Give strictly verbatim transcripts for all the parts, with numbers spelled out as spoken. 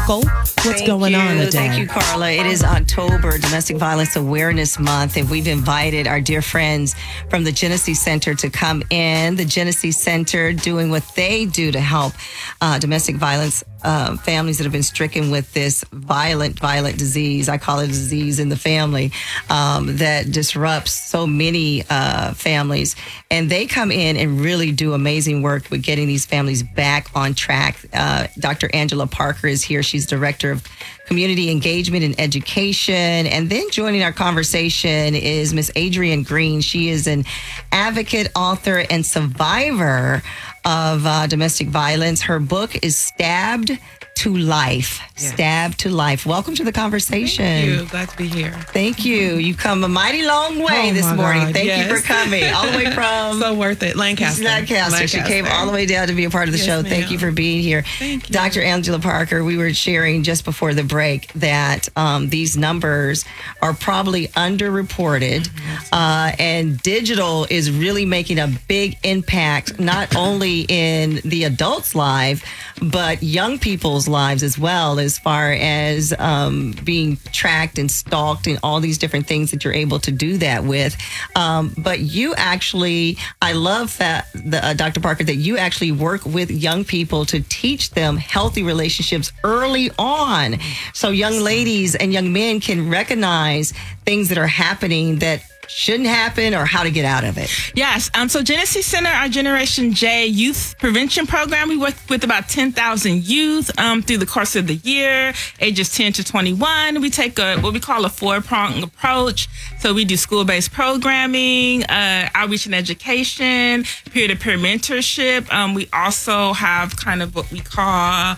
local. What's Thank going you. on today? Thank you, Carla. It is October, Domestic Violence Awareness Month, and we've invited our dear friends from the Genesee Center to come in. The Genesee Center doing what they do to help uh, domestic violence uh, families that have been stricken with this violent, violent disease. I call it a disease in the family um, that disrupts so many uh, families. And they come in and really do amazing work with getting these families back on track. Uh, Doctor Angela Parker is here. She's Director of Community Engagement and Education. And then joining our conversation is Miss Adrienne Green. She is an advocate, author, and survivor of uh, domestic violence. Her book is Stabbed to Life. Yes. Stabbed to Life. Welcome to the conversation. Thank you. Glad to be here. Thank you. You've come a mighty long way Oh, this my morning. God, Thank yes. you for coming. All the way from So worth it. Lancaster. Lancaster. She came all the way down to be a part of the Yes, show. Thank ma'am. you for being here. Thank you. Doctor Angela Parker, we were sharing just before the break that um, these numbers are probably underreported, Mm-hmm. uh, and digital is really making a big impact, not only in the adults' life, but young people's lives as well, as far as um, being tracked and stalked and all these different things that you're able to do that with. Um, but you actually, I love that, the, uh, Doctor Parker, that you actually work with young people to teach them healthy relationships early on. So young ladies and young men can recognize things that are happening that shouldn't happen or how to get out of it. Yes. Um, so Genesee Center, our Generation J youth prevention program, we work with about ten thousand youth um, through the course of the year, ages ten to twenty-one. We take a what we call a four-pronged approach. So we do school-based programming, uh, outreach and education, peer-to-peer mentorship. Um, we also have kind of what we call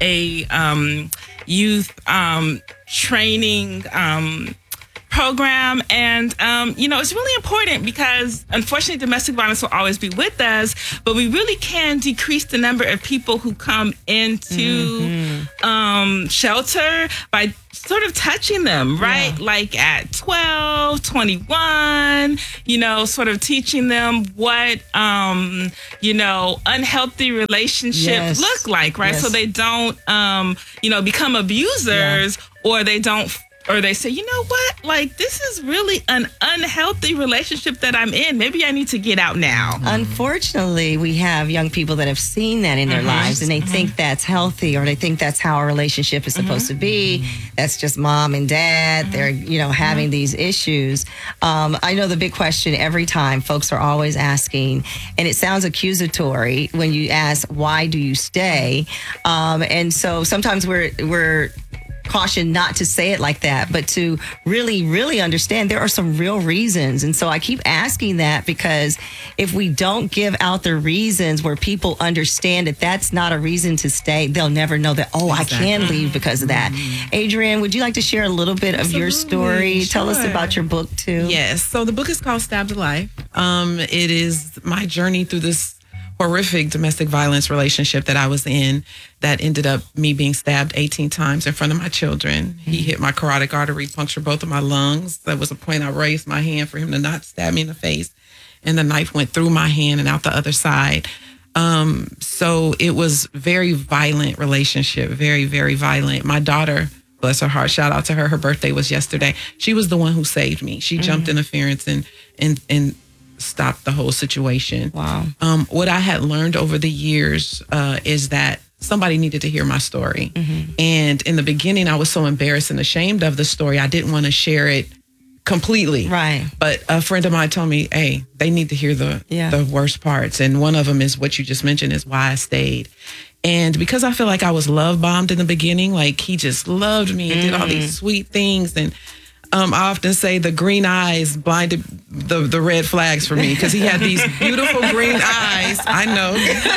a um, youth um, training um program. And, um, you know, it's really important because unfortunately domestic violence will always be with us, but we really can decrease the number of people who come into mm-hmm. um, shelter by sort of touching them, right? Yeah. Like at twelve, twenty-one, you know, sort of teaching them what, um, you know, unhealthy relationships yes. look like, right? Yes. So they don't, um, you know, become abusers yeah. or they don't Or they say, you know what, like, this is really an unhealthy relationship that I'm in. Maybe I need to get out now. Unfortunately, we have young people that have seen that in their mm-hmm. lives and they mm-hmm. think that's healthy or they think that's how a relationship is supposed mm-hmm. to be. That's just mom and dad. Mm-hmm. They're, you know, having mm-hmm. these issues. Um, I know the big question every time folks are always asking, and it sounds accusatory when you ask, why do you stay? Um, and so sometimes we're, we're, caution not to say it like that, but to really, really understand there are some real reasons. And so I keep asking that because if we don't give out the reasons where people understand that that's not a reason to stay, they'll never know that, oh, exactly. I can leave because of that. Mm-hmm. Adrienne, would you like to share a little bit Absolutely. of your story? Sure. Tell us about your book too. Yes. So the book is called Stabbed to Life. Um, it is my journey through this horrific domestic violence relationship that I was in that ended up me being stabbed eighteen times in front of my children. Mm-hmm. He hit my carotid artery, punctured both of my lungs. There was a point I raised my hand for him to not stab me in the face, and the knife went through my hand and out the other side. Um, so it was very violent relationship, very, very violent. My daughter, bless her heart, shout out to her. Her birthday was yesterday. She was the one who saved me. She mm-hmm. jumped interference and and and stopped the whole situation. Wow. Um, what I had learned over the years uh, is that somebody needed to hear my story. Mm-hmm. And in the beginning, I was so embarrassed and ashamed of the story, I didn't want to share it completely. Right. But a friend of mine told me, hey, they need to hear the yeah. the worst parts. And one of them is what you just mentioned, is why I stayed. And because I feel like I was love bombed in the beginning, like he just loved me and mm-hmm. did all these sweet things. And Um, I often say the green eyes blinded the, the red flags for me because he had these beautiful green eyes. I know.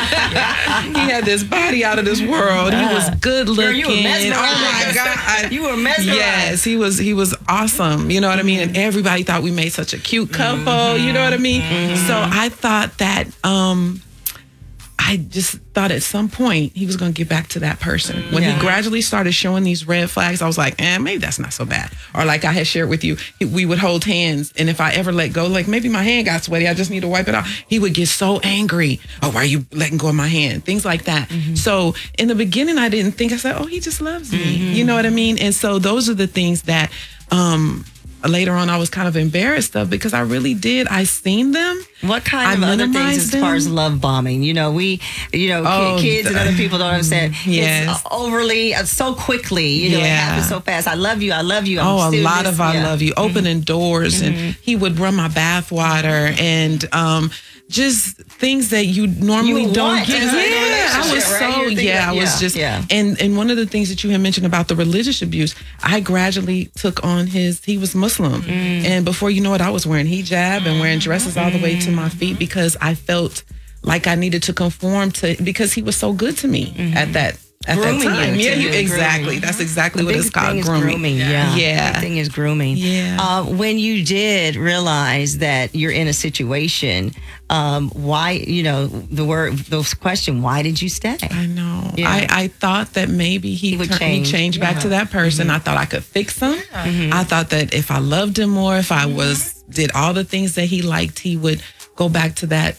He had this body out of this world. He was good looking. Girl, you were mesmerized. Oh my God. You were mesmerized. Yes, he was he was awesome. You know what I mean? And everybody thought we made such a cute couple. Mm-hmm. You know what I mean? Mm-hmm. So I thought that um, I just thought at some point he was going to get back to that person. When Yeah. he gradually started showing these red flags, I was like, eh, maybe that's not so bad. Or like I had shared with you, he- we would hold hands. And if I ever let go, like maybe my hand got sweaty, I just need to wipe it off. He would get so angry. Oh, why are you letting go of my hand? Things like that. Mm-hmm. So in the beginning, I didn't think, I said, oh, he just loves me. Mm-hmm. You know what I mean? And so those are the things that um, later on I was kind of embarrassed of, because I really did. I seen them. What kind I of other things minimized as far as them. love bombing? You know, we, you know, ki- Oh, kids and the- other people don't understand. Yes. It's overly, uh, so quickly, you know, it Yeah. happens so fast. I love you. I love you. I'm Oh, a still lot this- of I yeah. love you, opening doors, Mm-hmm. and he would run my bath water, and um, just things that you normally You don't want get. in a Yeah, I was relationship, right? so You're thinking yeah, I like- was yeah, just yeah. and and one of the things that you had mentioned about the religious abuse, I gradually took on his. He was Muslim, Mm. and before you know it, I was wearing hijab and wearing dresses all the way to my feet, because I felt like I needed to conform to, because he was so good to me at that. At Grooming that time. you, Yeah, too. you, exactly. Grooming. That's exactly The what big it's called. thing is Grooming. grooming. Yeah. Yeah. The big thing is grooming. Yeah. Uh, when you did realize that you're in a situation, um, why, you know, the word, the question, why did you stay? I know. Yeah. I, I thought that maybe he, He would tur- change. he changed back to that person. I thought I could fix him. I thought that if I loved him more, if I was did all the things that he liked, he would go back to that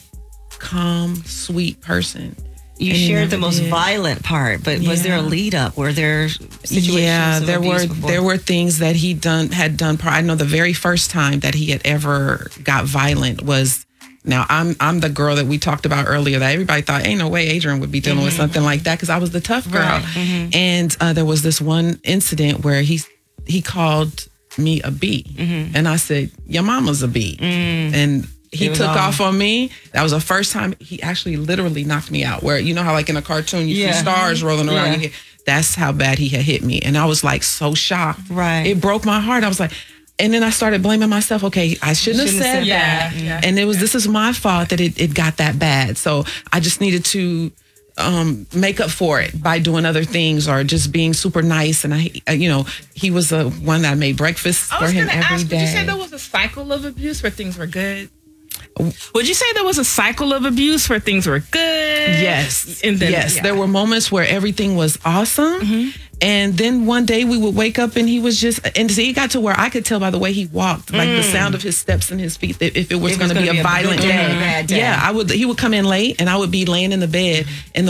calm, sweet person. You And he shared the never most did. violent part, but was there a Yeah. lead up? Were there situations Yeah, of there abuse were before? there were things that he done had done. Prior. I know the very first time that he had ever got violent was. Now I'm I'm the girl that we talked about earlier that everybody thought ain't no way Adrian would be dealing with something like that, because I was the tough girl. Right. Mm-hmm. And uh, there was this one incident where he he called me a B, Mm-hmm. and I said your mama's a B, and he It was took on. off on me. That was the first time he actually literally knocked me out. Where you know how like in a cartoon you Yeah. see stars rolling around Yeah. your head. That's how bad he had hit me, and I was like so shocked. Right. It broke my heart. I was like, and then I started blaming myself. Okay, I shouldn't, have Shouldn't have said said that. that. Yeah. And it was this is my fault that it, it got that bad. So I just needed to um, make up for it by doing other things or just being super nice. And I, uh, you know, he was the one that made breakfast I for was him going to every ask, day. would you say there was a cycle of abuse where things were good? Would you say there was a cycle of abuse where things were good? Yes. And then, yes. yeah. There were moments where everything was awesome. And then one day we would wake up and he was just, and see, it got to where I could tell by the way he walked, like the sound of his steps and his feet, that if it was It was going to gonna be be a a violent good day. day, bad day. Yeah. I would, he would come in late and I would be laying in the bed and